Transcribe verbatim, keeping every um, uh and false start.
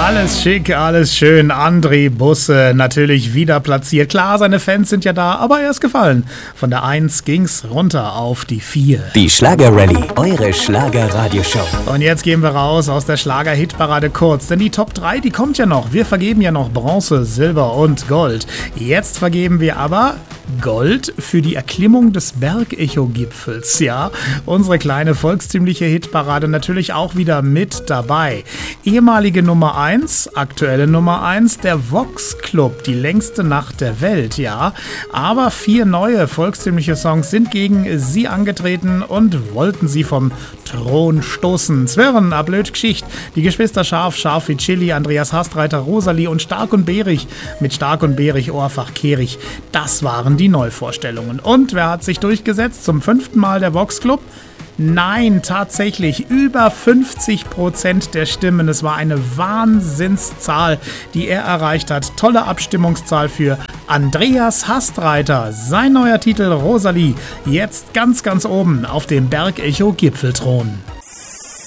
Alles schick, alles schön. André Busse natürlich wieder platziert. Klar, seine Fans sind ja da, aber er ist gefallen. Von der eins ging's runter auf die vier. Die Schlager-Rallye, eure Schlager-Radioshow. Und jetzt gehen wir raus aus der Schlager-Hitparade kurz, denn die Top drei, die kommt ja noch. Wir vergeben ja noch Bronze, Silber und Gold. Jetzt vergeben wir aber Gold für die Erklimmung des Bergecho-Gipfels. Ja, unsere kleine volkstümliche Hitparade natürlich auch wieder mit dabei. Ehemalige Nummer eins, aktuelle Nummer eins, der Vox Club, die längste Nacht der Welt, ja. Aber vier neue volkstümliche Songs sind gegen sie angetreten und wollten sie vom Thron stoßen. Zwirren, a blöd Geschicht, die Geschwister Scharf, Scharf wie Chili, Andreas Hastreiter, Rosalie und Stark und Behrig mit Stark und Behrig, Ohrfach Kehrig. Das waren die Neuvorstellungen. Und wer hat sich durchgesetzt? Zum fünften Mal der Vox Club? Nein, tatsächlich über fünfzig Prozent der Stimmen. Es war eine Wahnsinnszahl, die er erreicht hat. Tolle Abstimmungszahl für Andreas Hastreiter. Sein neuer Titel Rosalie, jetzt ganz, ganz oben auf dem Bergecho-Gipfelthron.